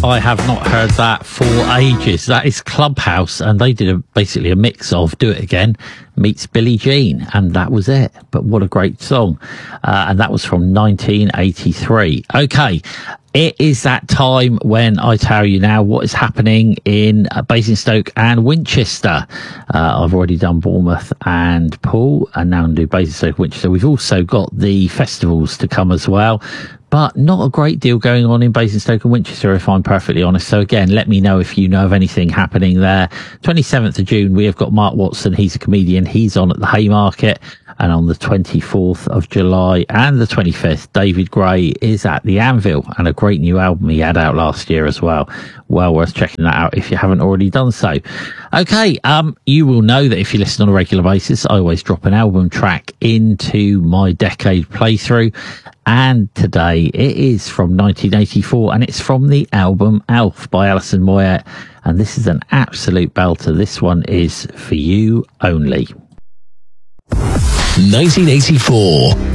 I have not heard that for ages. That is Clubhouse, and they did basically a mix of Do It Again meets Billie Jean, and that was it. But what a great song. And that was from 1983. Okay. It is that time when I tell you now what is happening in Basingstoke and Winchester. I've already done Bournemouth and Poole, and now I'm going to do Basingstoke, Winchester. We've also got the festivals to come as well, but not a great deal going on in Basingstoke and Winchester, if I'm perfectly honest. So again, let me know if you know of anything happening there. 27th of June, we have got Mark Watson. He's a comedian. He's on at the Haymarket. And on the 24th of July and the 25th, David Gray is at the Anvil, and a great new album he had out last year as well. Well worth checking that out if you haven't already done so. Okay, you will know that if you listen on a regular basis, I always drop an album track into my decade playthrough. And today it is from 1984, and it's from the album Alf by Alison Moyet. And this is an absolute belter. This one is For You Only. 1984.